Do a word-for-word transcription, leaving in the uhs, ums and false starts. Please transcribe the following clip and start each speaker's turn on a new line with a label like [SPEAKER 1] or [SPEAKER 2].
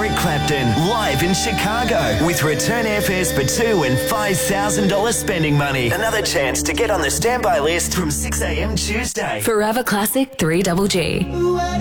[SPEAKER 1] Eric Clapton live in Chicago with return airfares for two and five thousand dollars spending money. Another chance to get on the standby list from six a.m. Tuesday.
[SPEAKER 2] Forever Classic three Double G.